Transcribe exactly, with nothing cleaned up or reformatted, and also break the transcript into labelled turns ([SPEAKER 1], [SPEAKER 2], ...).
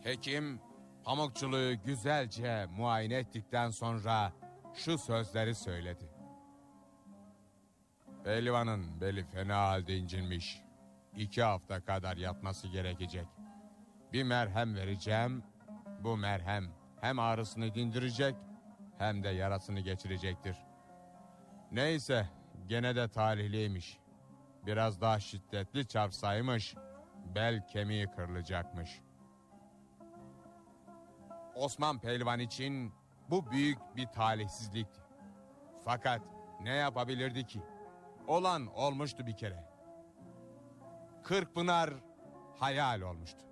[SPEAKER 1] Hekim Pamukçuluğu güzelce muayene ettikten sonra şu sözleri söyledi. Pehlivanın beli fena halde incinmiş. İki hafta kadar yatması gerekecek. Bir merhem vereceğim. Bu merhem hem ağrısını dindirecek hem de yarasını geçirecektir. Neyse, gene de talihliymiş. Biraz daha şiddetli çarpsaymış bel kemiği kırılacakmış. Osman Pehlivan için bu büyük bir talihsizlikti. Fakat ne yapabilirdi ki? Olan olmuştu bir kere. Kırkpınar hayal olmuştu.